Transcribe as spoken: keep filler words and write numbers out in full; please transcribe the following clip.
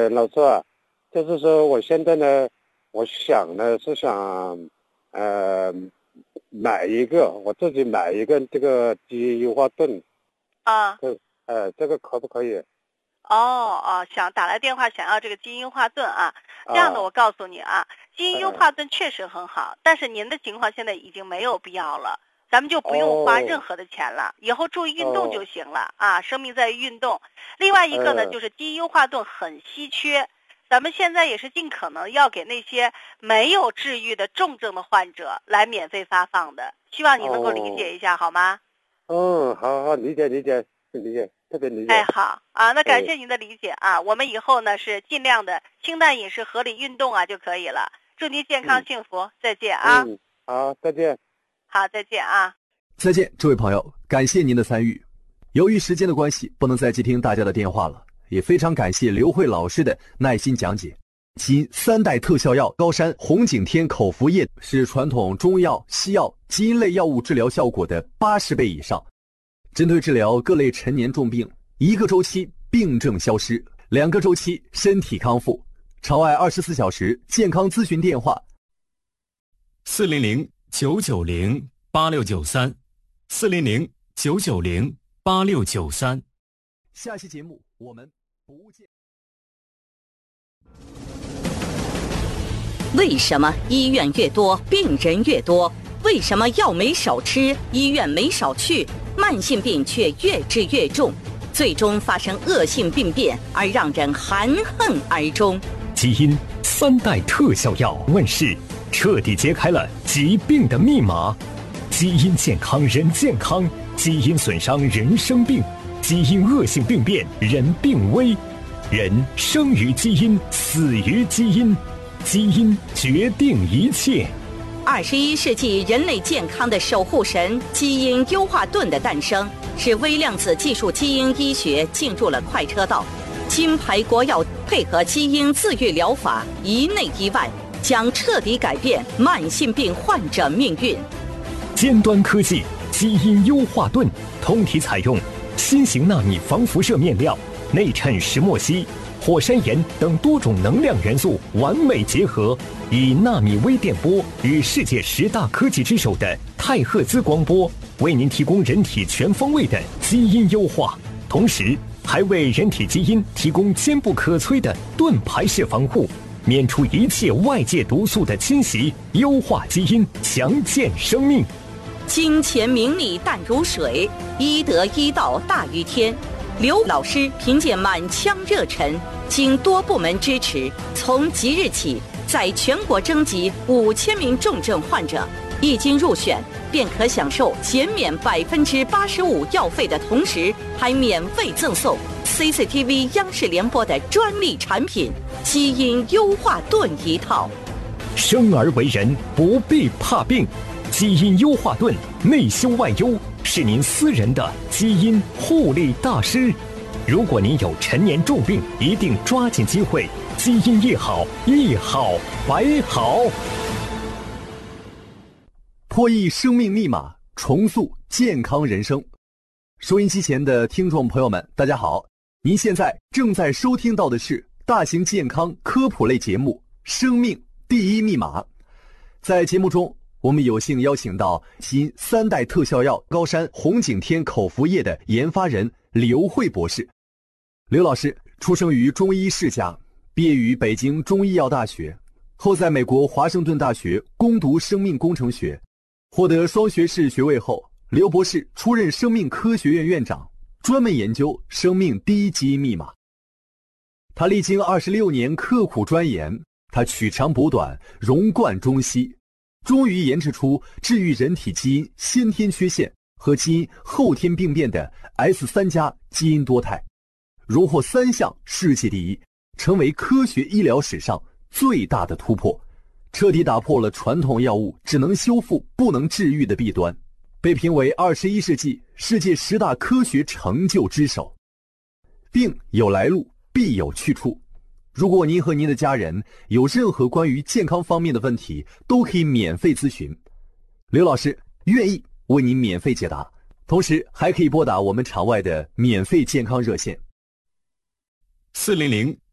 呃，老师啊，就是说我现在呢，我想呢是想，呃，买一个我自己买一个这个基因优化盾啊。 这呃，这个可不可以？ 哦哦，想打来电话想要这个基因优化盾啊。这样的，我告诉你啊，基因优化盾确实很好，但是您的情况现在已经没有必要了。咱们就不用花任何的钱了，以后注意运动就行了啊！生命在于运动。另外一个呢，就是基因优化盾很稀缺，咱们现在也是尽可能要给那些没有治愈的重症的患者来免费发放的，希望你能够理解一下，好吗？ 嗯，好好理解理解理解，特别理解。 哎，好啊，那感谢您的理解啊！我们以后呢是尽量的清淡饮食、合理运动啊就可以了。祝您健康幸福，再见啊！ 嗯，好，再见。 好，再见啊！ 再见，这位朋友，感谢您的参与。由于时间的关系，不能再接听大家的电话了，也非常感谢刘慧老师的耐心讲解。基因三代特效药高山红景天口服液是传统中药、西药、基因类药物治疗效果的八十倍以上，针对治疗各类陈年重病，一个周期病症消失，两个周期身体康复。朝爱二十四小时健康咨询电话： 四零零九九零八六九三，四零零九九零八六九三。 下期节目我们不见。 为什么医院越多病人越多？为什么药没少吃，医院没少去，慢性病却越治越重，最终发生恶性病变而让人含恨而终？ 基因三代特效药问世，彻底揭开了疾病的密码。基因健康人健康，基因损伤人生病，基因恶性病变人病危。人生于基因，死于基因，基因决定一切。 二十一世纪人类健康的守护神基因优化盾的诞生，使微量子技术基因医学进入了快车道。金牌国药配合基因自愈疗法，一内一外，将彻底改变慢性病患者命运。 尖端科技基因优化盾，通体采用新型纳米防辐射面料，内衬石墨烯、火山岩等多种能量元素完美结合，以纳米微电波与世界十大科技之首的太赫兹光波，为您提供人体全方位的基因优化，同时还为人体基因提供坚不可摧的盾牌式防护，免除一切外界毒素的侵袭，优化基因，强健生命。 金钱名利淡如水，医德医道大于天。刘老师凭借满腔热忱，经多部门支持，从即日起在全国征集五千名重症患者，一经入选便可享受减免百分之八十五药费的同时，还免费赠送 C C T V 央视联播的专利产品基因优化盾一套。 生而为人不必怕病，基因优化盾内修外优，是您私人的基因护理大师。如果您有陈年重病，一定抓紧机会，基因一好，一好百好。 破译生命密码，重塑健康人生。收音机前的听众朋友们，大家好，您现在正在收听到的是大型健康科普类节目《生命第一密码》。在节目中，我们有幸邀请到基因三代特效药高山红景天口服液的研发人刘慧博士。刘老师出生于中医世家，毕业于北京中医药大学，后在美国华盛顿大学攻读生命工程学，获得双学士学位后，刘博士出任生命科学院院长，专门研究生命第一基因密码。他历经二十六年刻苦钻研，他取长补短，融贯中西，终于研制出治愈人体基因先天缺陷和基因后天病变的 S 三 加基因多肽，荣获三项世界第一，成为科学医疗史上最大的突破，彻底打破了传统药物只能修复不能治愈的弊端，被评为二十一世纪世界十大科学成就之首。病有来路，必有去处。如果您和您的家人有任何关于健康方面的问题，都可以免费咨询，刘老师愿意为您免费解答，同时还可以拨打我们场外的免费健康热线四零零